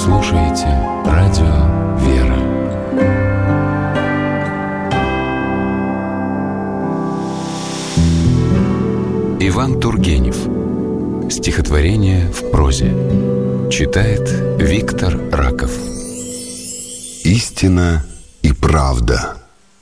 слушаете радио «Вера». Иван Тургенев. Стихотворение в прозе. Читает Виктор Раков. Истина и правда.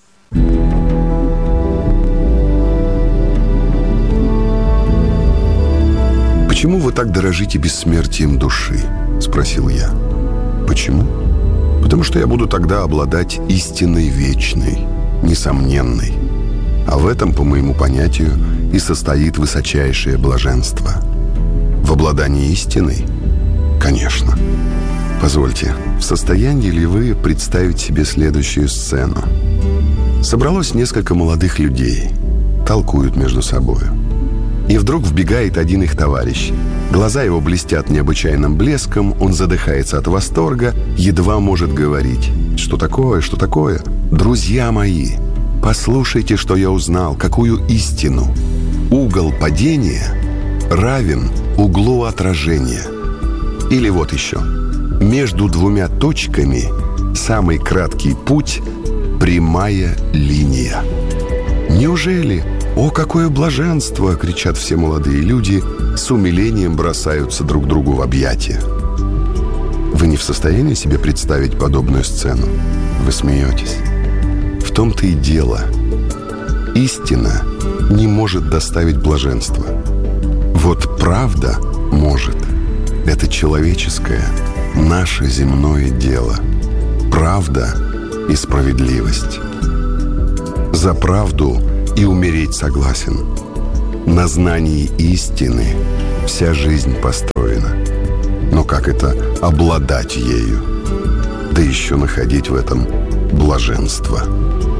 «Почему вы так дорожите бессмертием души?» — спросил я. «Почему? Потому что я буду тогда обладать истиной вечной, несомненной. А в этом, по моему понятию, и состоит высочайшее блаженство. В обладании истиной? Конечно. Позвольте, в состоянии ли вы представить себе следующую сцену? Собралось несколько молодых людей, толкуют между собою. И вдруг вбегает один их товарищ. Глаза его блестят необычайным блеском, он задыхается от восторга, едва может говорить. Что такое, что такое? Друзья мои, послушайте, что я узнал, какую истину. Угол падения равен углу отражения. Или вот еще. Между двумя точками самый краткий путь – прямая линия. Неужели? «О, какое блаженство!» – кричат все молодые люди, с умилением бросаются друг другу в объятия. Вы не в состоянии себе представить подобную сцену? Вы смеетесь. В том-то и дело. Истина не может доставить блаженство. Вот правда может. Это человеческое, наше земное дело. Правда и справедливость. За правду и умереть согласен. На знании истины вся жизнь построена. Но как это обладать ею? Да еще находить в этом блаженство.